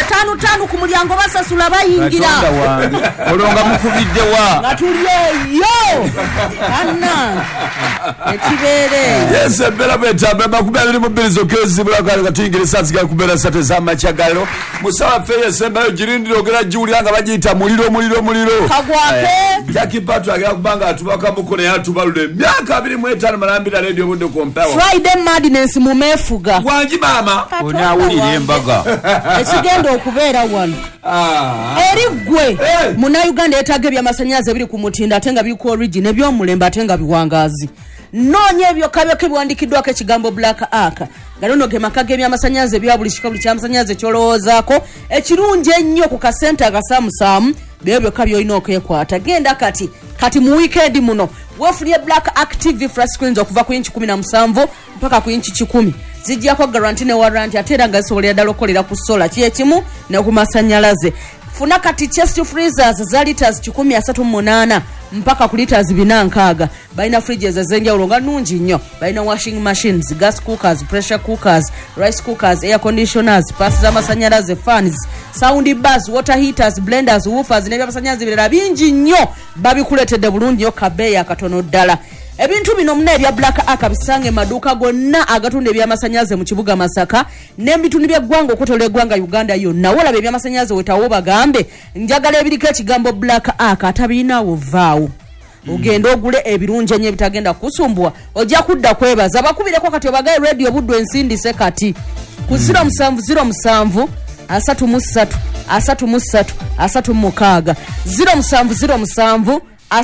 tanu ku mulyango basasula bayingira olonga mukubidde wa natulyeyo anna ekibere yes bela beta baba kubera mu bilizo kezi bulaka katuyingira saziga kubera 3 z'amakyagalo musawa feye sembayo girindiro ogera julianga bagiyita muliro kagwake Jackie Pato agera kubanga atubaka mukone yatubalule myaka 25 malambira radio budde kompewa Friday madness mu mefuga wangi mama onawulira embaga ekigenda okubeera wano erigwe muna Uganda yetage by'amasanyaze biri ku mutindo atenga biko origin ebyomulembe atenga biwangazi nonye ebyo kabyo biwandikiddwako ekigambo Black Ark galono gemakage by'amasanyaze byabulishika buli kyamasanyaze kyolowoozaako ekirungi ennyo ku kasente akasamusamu bebyo kabyo olina okwekwata genda kati mu weekend muno wefulie Black Ark TV flash screens okuva ku inchi 17 mpaka ku inchi 10 zijja kwa guarantee ne warranty atera nga zisobolera ddala okukolera ku solar kyekimu ne ku masanyalaze funa kati chest freezers za liters 138 mpaka ku liters 460 baina fridges ezenjawulo nga nungi nnyo baina washing machines gas cookers pressure cookers rice cookers air conditioners pass za masanyalaze fans sound bars water heaters blenders woofers ne byamasanyalaze birala bingi nnyo babikuletedde bulungi yo kabeya katono ddala ebintu bino muna ebya Black Ark bisange maduka gonna agatunda ebyamasanyaze mu kibuga Masaka n'ebitundu by'eggwanga okutolera eggwanga Uganda yonna wala ebyamasanyaze wetawo bagambe njagala ebiriko ekigambo Black Ark atabinawo vaawo ogenda ogule ebirungi ennyo ebitagenda kusumbwa ojja kudda kwebaza bakubireko kati obagaye radio buddu ensindise kati ku 0707 33 33 36 0707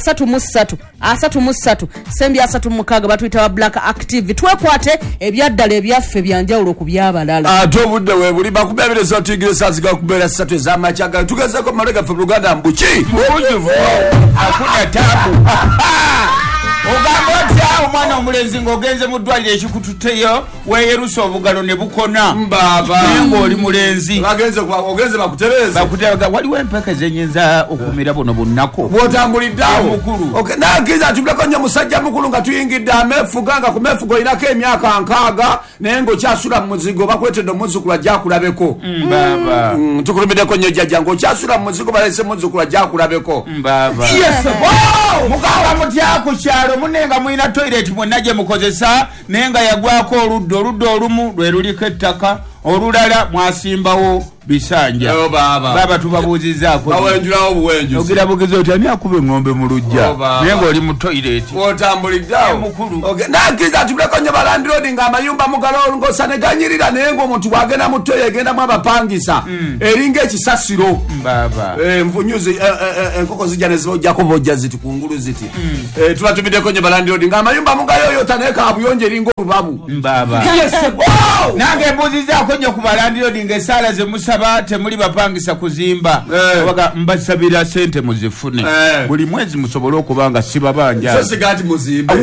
asatu sembi asatu mukaga batuyita wa Black Active twekwate ebyaddala ebyaffe byanjawulo ku byabalala atobudde we buli bakubebeleza otigire saziga kubera 3 z'amakyagalo tugezeko malega fe Uganda mbuki mubujuvu akunya tabu ogambotya omwana omulenzi ng'ogenze mu ddwaliro ekikututeyo weeyerusa obugalo ne bukona mbaba nenga oli mulenzi ogenze bakutereza waliwo empeka ezenyinza okumira buno bunnako bwotambuliddeawo mukulu nakiza atubuleko nnyo musajja mukulu nga tuyingidde amefuga nga ku mefuga olinako emyaka 6 naye ng'okyasula mu muzigo bakuletedde omuzukulu ajja akulabeko mbaba tukulumiddeko nnyo jjajja ng'okyasula mu muzigo balese muzukulu ajja akulabeko mbaba mukawa mutya ku kyalo munenga mulina toilet mwonna gye mukozesa naye nga yagwako oludda olumu lwe luliko ettaka olulala mwasimbawo bisanja baba tubabuuzizaako bawenjulawo buwenjuzi ogira bugezi oti ani akuba eng'ombe mu lujja naye nga oli mu toilet otambuliddeawo mukulu nakiza atubuleko nnyo balandirodi ng'amayumba mugalo ng'osa ne ganyirira naye ng'omuntu bw'agenda mu toyo egendamu abapangisa eringa ekisasiro baba nfunyuzi enkoko zijja ne zibojjako bojja ziti kungulu ziti tubatumiddeko nnyo balandirodi ng'amayumba mugalo oyota naye kaabuyonjo eringa olubabu mbaba nange mbuuzizaako nnyo ku balandirodi ng'essaala ze musaba temuli bapangisa kuzimba waga mbasabira sente muzifune buli mwezi musobole okuba nga sibabanja so sigati muzimbe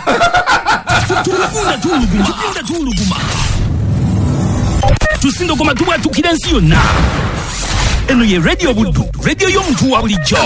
tuluguma tusindogoma tubwatukira ensi yonna eno ye radio buddu radio y'omuntu wa bulijjo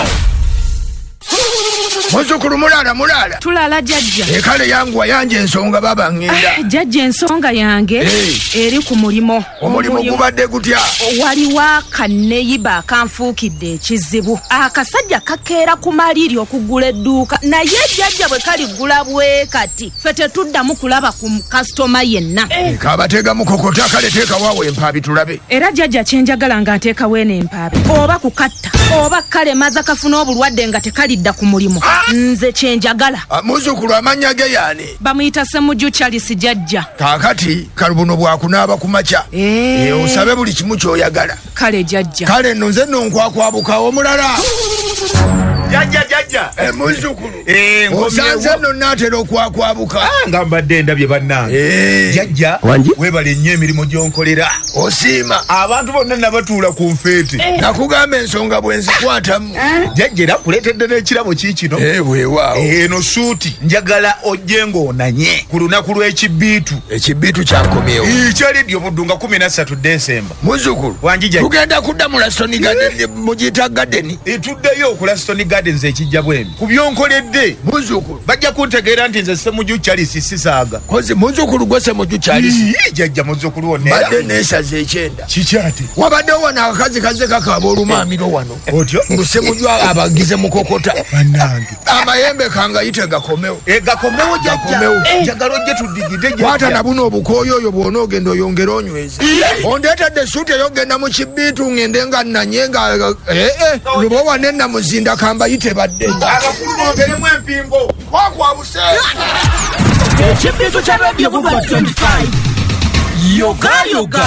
Muzukulu mulala tulala jajja ekale yangu wayanje ensonga baba ngenda jajja ensonga yange eri ku mulimo omulimu gubadde gutya waliwo akaneyiba akanfuukidde ekizibu akasajja kakeera ku maliri okugula edduuka naye jajja bwe kaligula bwe kati ffe tetuddamu kulaba ku kasitoma yenna kabatega mukokota kale teekawawo empaabi tulabe era jajja kyenjagala nga nteekawo eno empaabi oba kukatta oba kale maza kafuna obulwadde nga tekalidda ku mulimu nze kyenjagala muzukulu amanya ge yaani bamuyita Ssemujju Charles jajja kaakati kalubuno bwakunaaba ku makya osabe buli kimu ky'oyagala kale jajja kale nno nze nno nkwakwabukawo omulala jajja muzukulu osanze nno naatera okwakwabuka nga mbadde ndabye bannange jajja webale nnyo emirimu gy'onkolera osiima abantu bonna nabatuula ku nfeete nakugamba ensonga bwe nzikwatamu jajja era kuleetedde n'ekirabo kiikino bwewaawo eno suuti njagala ojje ng'onanye ku lunaku lw'ekibiitu kyankomyewo kyalidyo buddu nga 13 Desemba muzukulu wangi jajja tugenda kudda mu Laston Garden mugiyita gadeni tuddeyo ku Laston Garden gardens ekijja bwemi ku byonkoledde muzukulu bajja kuntegeera nti nze Ssemujju Charles sisaaga kozi muzukulu gwe Ssemujju Charles jajja muzukulu wonna badde neesaza ekyenda kikyate wabaddewo wano akazi kaze kakaaba olumamiro wano otyo ngu Ssemujju abagize mukokota bannange amayembe kangayite gakomewo gakomewo jajja njagala ojje tuddigide kwata na buno obukooyo oyo bw'ona ogenda oyongera onyweza ondeetedde suuti eyogenda mu kibiitu ngende nga nanyenga lubowa nenna muzinda kambayite badde akakulumongeremu empingo kwakwabuse ekibiitu kya radio buba 25 yoga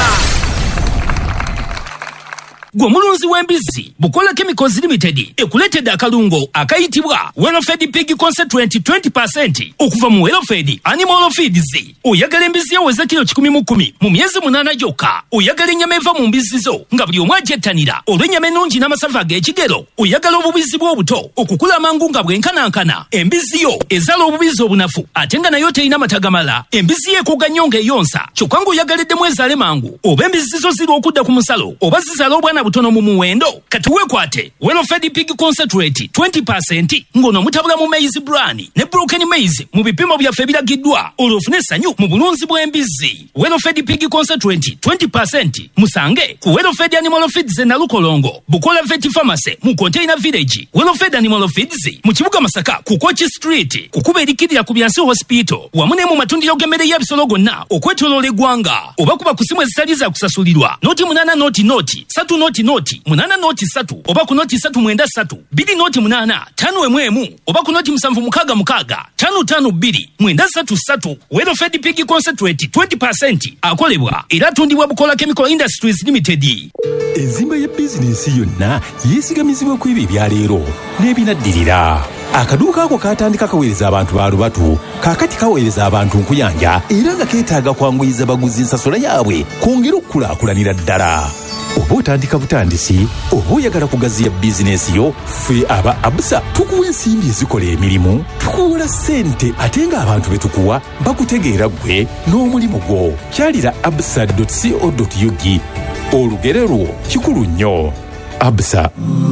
gwe mulunzi w'embizzi Bukola Chemicals Limited ekuletedde akalungo akayitibwa Welfed Pig Concentrate 20% okuva mu Welfed Animal Feeds. Oyagala embizzi yaweza kilo 10 mu myezi 8 gyokka. Oyagala ennyama eva mu mbizzi zo nga buli omu agyettanira olw'ennyama ennungi n'amasavu ag'ekigero. Oyagala obubizzi bw'obuto okukula amangu nga bwenkanankana. Embizzi yo ezaala obubizzi obunafu ate nga nayo terina matagamala. Embizzi yeekooga nnyo ng'eyonsa kyokka ng'oyagaliddemu ezaale mangu oba embizzi zo ziri okudda ku musalo oba zizaala obwana butono mu muwendo. Kati weekwate Welfed Pig Concentrate 20% ng'ono mutabula mu maize bran ne broken maize mu bipimo byaffe ebiragiddwa olwofune essanyu mu bulunzi bw'embizzi. Welfed Pig Concentrate 20% musange ku Welfed Animal Feeds e Nalukolongo, Bukola Vet Pharmacy mu Container Village, Welfed Animal Feeds mu kibuga Masaka ku Kochi Street kukuba erikirira ku Byansi Hospital wamu ne mu matundiro g'emmere y'ebisolo gonna okwetooloola eggwanga oba kuba ku simu ezitali za kusasulirwa noti 8 noti 3 noti 8 noti 3 oba ku noti 393 2 noti 8 5 oba ku noti 7 552 933. Welfed Pig Concentrate 20% akolebwa era atundibwa Bukola Chemical Industries Limited. Enzimba ya bizinensi yonna yeesigamizibwa ku ebyo ebyaleero n'ebinaddirira. Akaduuka ako katandika kaweereza abantu ba lubatu kaakati kaweereza abantu nkuyanja era nga keetaaga kwanguyiza baguzi nsasula yaabwe kwongera okukulaakulanira ddala. Oba otandika butandisi oba oyagala kugaziya bizinensi yo, ffe aba Absa tukuwa ensimbi ezikola emirimu, tukuwola ssente ate nga abantu be tukuwa bakutegeera gwe n'omulimu gwo. Kyalira absa.co.ug. Olugero lwo kikulu nnyo. Absa.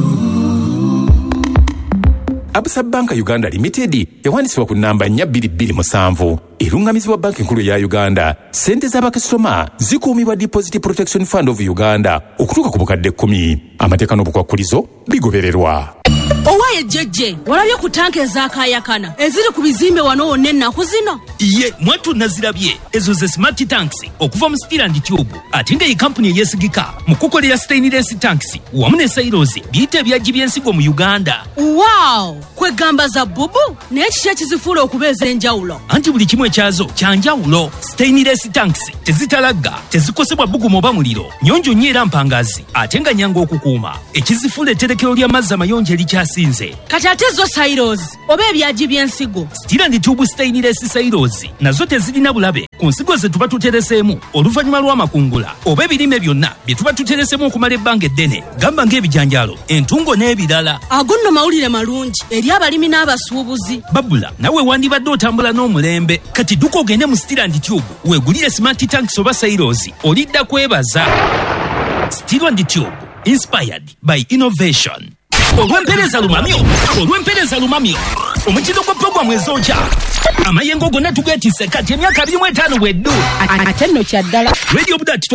Absa Bank Uganda Limited yawandiisibwa ku nnamba 4227 erungamizibwa banki nkulu ya Uganda. Sente z'abakasitoma zikuumibwa Deposit Protection Fund of Uganda okutuuka ku bukadde 10. Amateeka n'obukwakkulizo bigobererwa. Owaye jjejje walabye ku tanka ezakayakana eziri ku bizimbe wano wonna ennaku zino. Iye mwatu nazirabye ezo ze smart tanks okuva mu Steel and Tube ate nga kampuni eyesigika mu kukolera stainless tanks wamu ne silos biyite ebyaggi by'ensigo mu Uganda. Wow! Kwegamba za bubu naye kiki ekizifuula okubeeza enjawulo? Anti buli kimu ekyazo kyanjawulo. Stainless tanks tezitalagga, tezikosebwa bbugumu oba muliro, nnyonjo nnyo era mpangazi ate nga nnyangu okukuuma. Ekizifuula etterekero ly'amazzi amayonjo erikyasinze. Kati ate zo silos oba ebyaggi by'ensigo. Steel and Tube stainless silos nazo tezirina bulabe ku nsigo ze tuba tutereseemu oluvannyuma lw'amakungula oba ebirime byonna bye tuba tutereseemu okumala ebbanga eddene, gamba ng'ebijanjaalo, entungo n'ebirala. Ago nno mawulire malungi eri abalimi n'abasuubuzi. Babula nawe wandibadde otambula n'omulembe. Kati dduka ogende mu Steel and Tube weegulire smart tanks oba silos olidda kwebaza. Steel and Tube, inspired by innovation. Olw'empeereza lumamyo omutindo gwa programu ezokya amayengo gonna tugeetisse kati emyaka 25 bweddu ate nno kyaddala. Radio Buda